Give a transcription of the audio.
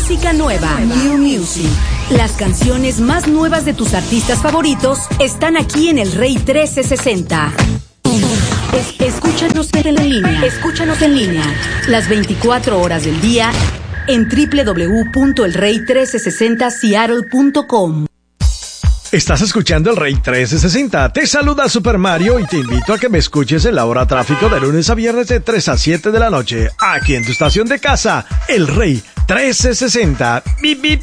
Música nueva. New Music. Las canciones más nuevas de tus artistas favoritos están aquí en El Rey 1360. Escúchanos en línea. Escúchanos en línea. Las 24 horas del día en www.elrey1360seattle.com. Estás escuchando El Rey 1360. Te saluda Super Mario y te invito a que me escuches en la hora tráfico de lunes a viernes de 3 a 7 de la noche. Aquí en tu estación de casa, El Rey 1360. Bip, bip.